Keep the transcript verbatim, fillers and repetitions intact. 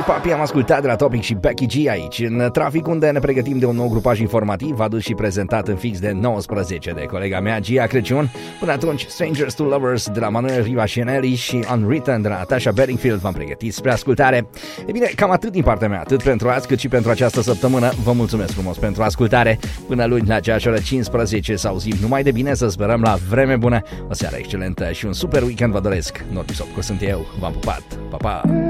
Papi am ascultat de la Topic și Becky G aici în trafic, unde ne pregătim de un nou grupaj informativ adus și prezentat în fix de nouăsprezece de colega mea Gia Crăciun. Până atunci, Strangers to Lovers de la Manuel Rivașinelli și Unwritten de la Natasha Bedingfield v-am pregătit spre ascultare. E bine, cam atât din partea mea, atât pentru azi cât și pentru această săptămână. Vă mulțumesc frumos pentru ascultare. Până luni la aceeași oră cincisprezece să auzim numai de bine, să sperăm la vreme bună, o seară excelentă și un super weekend vă doresc. Norbi Sopcu sunt eu, v-am pupat, pa, pa!